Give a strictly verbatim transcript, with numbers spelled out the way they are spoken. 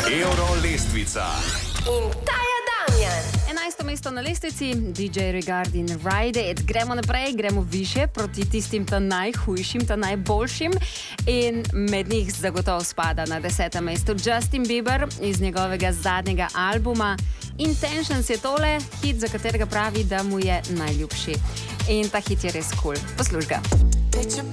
Euro lestvica. In ta je Damjan. enajsto mesto na lestvici, D J Regarding Ride It. Gremo naprej, gremo više proti tistim ta najhujšim, ta najboljšim. In med njih zagotovo spada na desetem mestu Justin Bieber iz njegovega zadnjega albuma. Intentions je tole, hit, za katerega pravi, da mu je najljubši. In ta hit je res kul. Cool. Poslušaj ga.